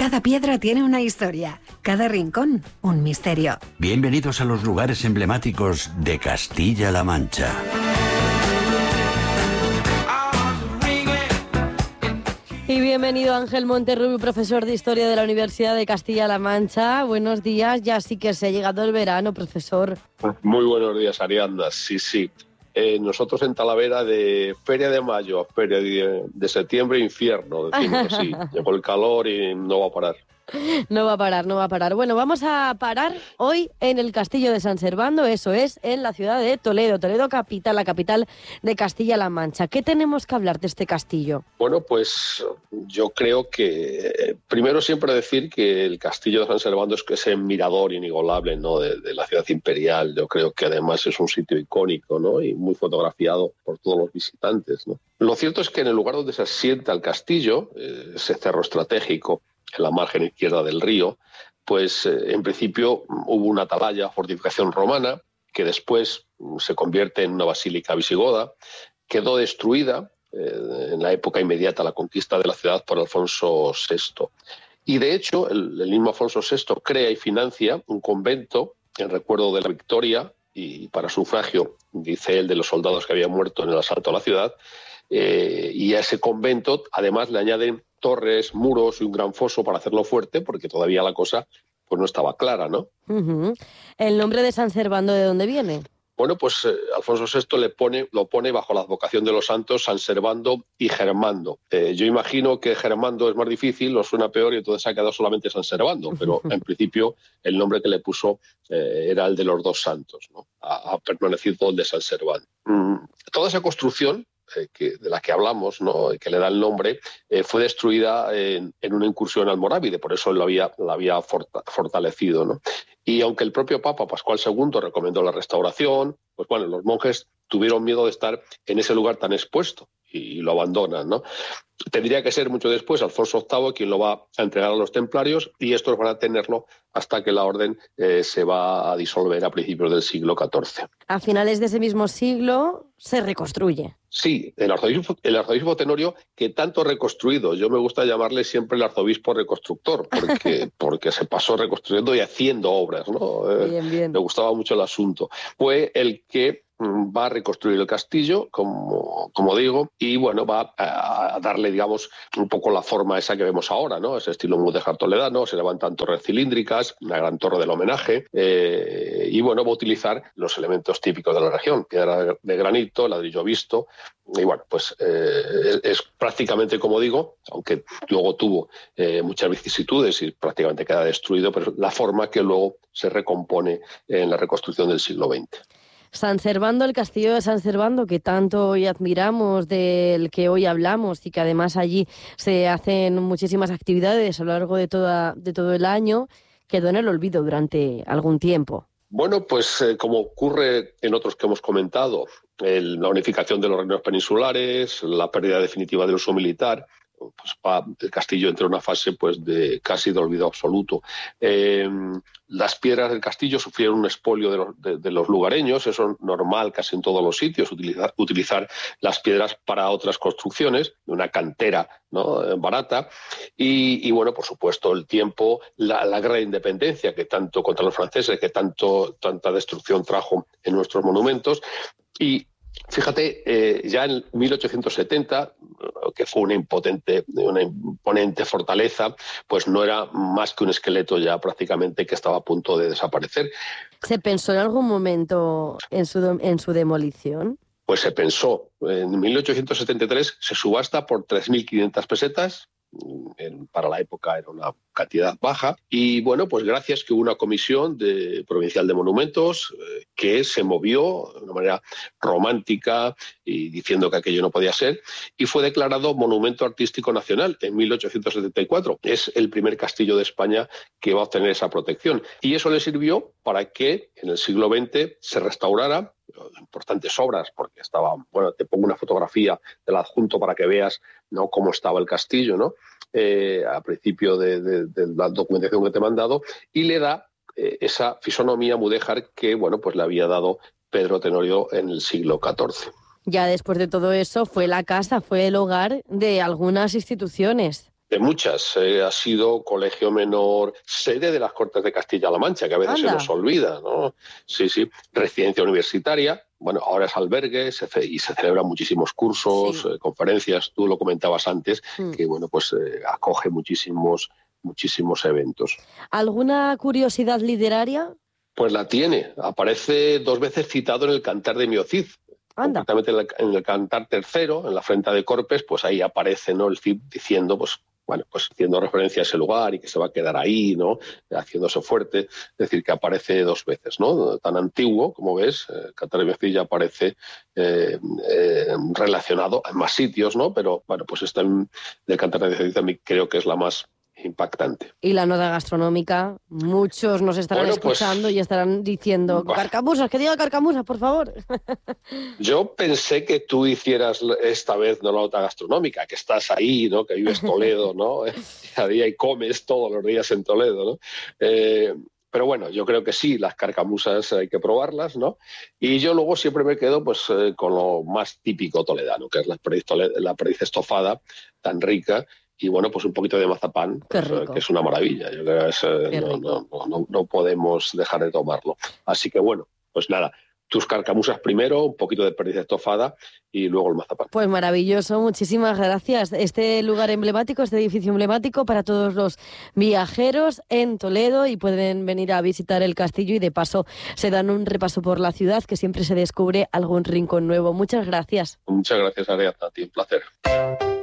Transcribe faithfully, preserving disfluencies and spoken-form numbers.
Cada piedra tiene una historia, cada rincón un misterio. Bienvenidos a los lugares emblemáticos de Castilla-La Mancha. Y bienvenido Ángel Monterrubio, profesor de Historia de la Universidad de Castilla-La Mancha. Buenos días, ya sí que se ha llegado el verano, profesor. Muy buenos días, Ariadna. Sí, sí. Eh, nosotros en Talavera, de feria de mayo a feria de, de septiembre, infierno, decimos así. Llegó el calor y no va a parar. No va a parar, no va a parar. Bueno, vamos a parar hoy en el Castillo de San Servando, eso es, en la ciudad de Toledo, Toledo capital, la capital de Castilla-La Mancha. ¿Qué tenemos que hablar de este castillo? Bueno, pues yo creo que eh, primero siempre decir que el Castillo de San Servando es que es el mirador inigualable, ¿no?, de, de la ciudad imperial. Yo creo que además es un sitio icónico, ¿no?, y muy fotografiado por todos los visitantes, ¿no? Lo cierto es que en el lugar donde se asienta el castillo, eh, ese cerro estratégico, en la margen izquierda del río, pues eh, en principio hubo una atalaya, fortificación romana, que después se convierte en una basílica visigoda, quedó destruida eh, en la época inmediata a la conquista de la ciudad por Alfonso sexto. Y de hecho, el, el mismo Alfonso sexto crea y financia un convento en recuerdo de la victoria y para sufragio, dice él, de los soldados que habían muerto en el asalto a la ciudad, eh, y a ese convento además le añaden torres, muros y un gran foso para hacerlo fuerte, porque todavía la cosa pues no estaba clara, ¿no? Uh-huh. ¿El nombre de San Servando de dónde viene? Bueno, pues eh, Alfonso sexto le pone, lo pone bajo la advocación de los santos San Servando y Germando. Eh, yo imagino que Germando es más difícil, lo suena peor y entonces ha quedado solamente San Servando, pero en principio el nombre que le puso eh, era el de los dos santos, ¿no? Ha, ha permanecido el de San Servando. Mm, toda esa construcción Eh, que, de la que hablamos, ¿no?, que le da el nombre, eh, fue destruida en, en una incursión almorávide, por eso lo había, la había forta, fortalecido, ¿no? Y aunque el propio Papa Pascual segundo recomendó la restauración, pues bueno, los monjes tuvieron miedo de estar en ese lugar tan expuesto y, y lo abandonan, ¿no? Tendría que ser mucho después Alfonso octavo quien lo va a entregar a los templarios y estos van a tenerlo hasta que la orden eh, se va a disolver a principios del siglo catorce. A finales de ese mismo siglo se reconstruye. Sí, el arzobispo, el arzobispo Tenorio, que tanto reconstruido, yo me gusta llamarle siempre el arzobispo reconstructor, porque, porque se pasó reconstruyendo y haciendo obras, ¿no? Bien, bien. Me gustaba mucho el asunto. Fue el que va a reconstruir el castillo, como, como digo, y bueno, va a, a darle, digamos, un poco la forma esa que vemos ahora, ¿no? Ese estilo mudéjar toledano, se levantan torres cilíndricas, una gran torre del homenaje, eh, y bueno, va a utilizar los elementos típicos de la región, piedra de granito, ladrillo visto, y bueno, pues eh, es, es prácticamente, como digo, aunque luego tuvo eh, muchas vicisitudes y prácticamente queda destruido, pero la forma que luego se recompone en la reconstrucción del siglo veinte. San Servando, el castillo de San Servando, que tanto hoy admiramos, del que hoy hablamos y que además allí se hacen muchísimas actividades a lo largo de, toda, de todo el año, quedó en el olvido durante algún tiempo. Bueno, pues eh, como ocurre en otros que hemos comentado, el, la unificación de los reinos peninsulares, la pérdida definitiva del uso militar, pues va, el castillo entra en una fase pues de casi de olvido absoluto. Eh, las piedras del castillo sufrieron un expolio de los, de, de los lugareños, eso es normal casi en todos los sitios, utilizar, utilizar las piedras para otras construcciones, de una cantera, ¿no?, barata, y, y bueno, por supuesto, el tiempo, la, la guerra de independencia que tanto contra los franceses, que tanto tanta destrucción trajo en nuestros monumentos, y fíjate, eh, ya en mil ochocientos setenta, que fue una impotente, una imponente fortaleza, pues no era más que un esqueleto ya prácticamente que estaba a punto de desaparecer. ¿Se pensó en algún momento en su, en su demolición? Pues se pensó. En mil ochocientos setenta y tres se subasta por tres mil quinientas pesetas. En, para la época era una cantidad baja y bueno, pues gracias que hubo una comisión de, provincial de monumentos eh, que se movió de una manera romántica y diciendo que aquello no podía ser y fue declarado Monumento Artístico Nacional en mil ochocientos setenta y cuatro. Es el primer castillo de España que va a obtener esa protección y eso le sirvió para que en el siglo veinte se restaurara importantes obras, porque estaba, bueno, te pongo una fotografía del adjunto para que veas, ¿no?, cómo estaba el castillo, ¿no?, eh, a principio de, de, de la documentación que te he mandado, y le da eh, esa fisonomía mudéjar que, bueno, pues le había dado Pedro Tenorio en el siglo catorce. Ya después de todo eso fue la casa, fue el hogar de algunas instituciones. De muchas. Eh, ha sido colegio menor, sede de las Cortes de Castilla-La Mancha, que a veces Anda. se nos olvida, ¿no? Sí, sí. Residencia universitaria, bueno, ahora es albergue se ce- y se celebran muchísimos cursos, Sí. eh, conferencias, tú lo comentabas antes, Mm. que bueno, pues eh, acoge muchísimos, muchísimos eventos. ¿Alguna curiosidad literaria? Pues la tiene, aparece dos veces citado en el Cantar de Miocid. Anda. Concretamente en el, en el Cantar tercero, en la Frenta de Corpes, pues ahí aparece, ¿no?, el Cid diciendo, pues, bueno, pues haciendo referencia a ese lugar y que se va a quedar ahí, ¿no?, haciéndose fuerte, es decir, que aparece dos veces, ¿no? Tan antiguo, como ves, el Cantar de Miocid ya aparece eh, eh, relacionado en más sitios, ¿no? Pero, bueno, pues esta del Cantar de Miocid a mí creo que es la más impactante. Y la nota gastronómica, muchos nos estarán Bueno, pues, escuchando y estarán diciendo, bah. carcamusas, que diga carcamusas, por favor. Yo pensé que tú hicieras esta vez no la nota gastronómica, que estás ahí, ¿no?, que vives Toledo, ¿no? Día a día y comes todos los días en Toledo, ¿no? Eh, pero bueno, yo creo que sí, las carcamusas hay que probarlas, ¿no? Y yo luego siempre me quedo pues eh, con lo más típico toledano, que es la perdiz, tole- la perdiz estofada, tan rica. Y bueno, pues un poquito de mazapán, Qué pues, eh, rico. que es una maravilla. Yo creo que es, eh, Qué no, rico. no, no, no podemos dejar de tomarlo. Así que bueno, pues nada, tus carcamusas primero, un poquito de perdiz estofada y luego el mazapán. Pues maravilloso, muchísimas gracias. Este lugar emblemático, este edificio emblemático para todos los viajeros en Toledo y pueden venir a visitar el castillo y de paso se dan un repaso por la ciudad que siempre se descubre algún rincón nuevo. Muchas gracias. Muchas gracias, Ariadna, a ti, un placer.